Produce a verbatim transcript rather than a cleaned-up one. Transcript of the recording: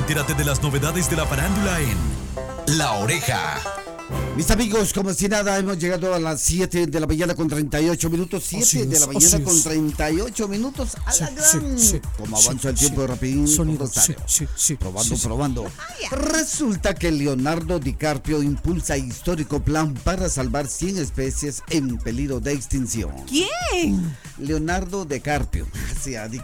Entérate de las novedades de la farándula en La Oreja. Mis amigos, como si nada, hemos llegado a las siete de la mañana con treinta y ocho minutos. siete de la mañana con treinta y ocho minutos. A la gran. Sí, sí, como avanza sí, el tiempo sí. rapidín. Sonido, sí, sí, sí, probando, sí, sí. probando. Resulta que Leonardo DiCaprio impulsa histórico plan para salvar cien especies en peligro de extinción. ¿Quién? Leonardo DiCaprio. Sí,